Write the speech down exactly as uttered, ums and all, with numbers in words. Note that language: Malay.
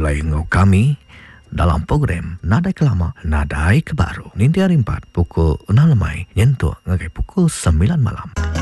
mulai ngau kami dalam program Nadai Kelama, Nadai Kebaru. Ninti hari empat pukul enam lemai, nyentuh ngagai pukul sembilan malam.